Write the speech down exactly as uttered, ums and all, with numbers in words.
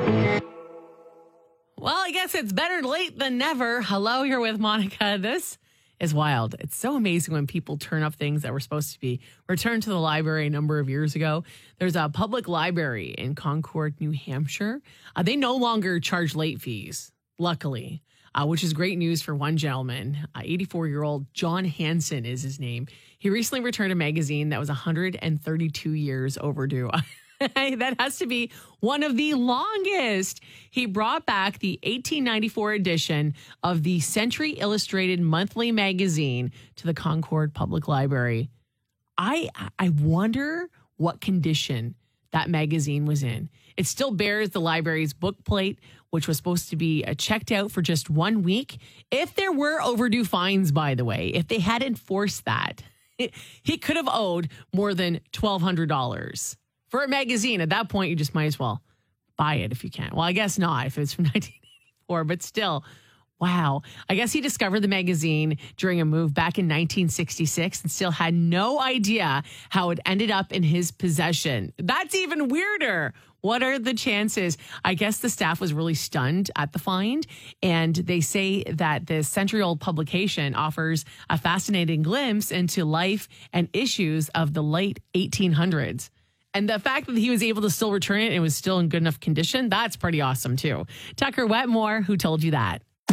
Well, I guess it's better late than never. Hello, you're with Monica. This is wild. It's so amazing when people turn up things that were supposed to be returned to the library a number of years ago. There's a public library in Concord, New Hampshire. Uh, they no longer charge late fees, luckily, uh, which is great news for one gentleman. Uh, eighty-four-year-old John Hansen is his name. He recently returned a magazine that was one hundred thirty-two years overdue. That has to be one of the longest. He brought back the eighteen ninety-four edition of the Century Illustrated Monthly magazine to the Concord Public Library. I I wonder what condition that magazine was in. It still bears the library's book plate, which was supposed to be uh, checked out for just one week. If there were overdue fines, by the way, if they had enforced that, he could have owed more than twelve hundred dollars. For a magazine. At that point, you just might as well buy it if you can. Well, I guess not if it's from nineteen eighty-four, but still, wow. I guess he discovered the magazine during a move back in nineteen sixty-six and still had no idea how it ended up in his possession. That's even weirder. What are the chances? I guess the staff was really stunned at the find, and they say that the century-old publication offers a fascinating glimpse into life and issues of the late eighteen hundreds. And the fact that he was able to still return it and it was still in good enough condition, that's pretty awesome, too. Tucker Wetmore, who told you that?